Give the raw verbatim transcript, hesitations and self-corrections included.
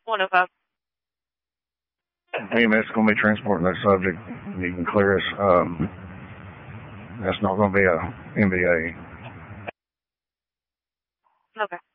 one oh five. E M S is going to be transporting that subject. You can clear us. Um, that's not going to be a M V A. Okay.